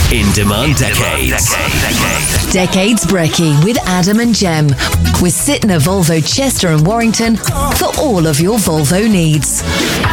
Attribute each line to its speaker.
Speaker 1: In Demand Decades.
Speaker 2: Decades Brekkie with Adam and Jem. With Sytner Volvo Chester and Warrington for all of your Volvo needs.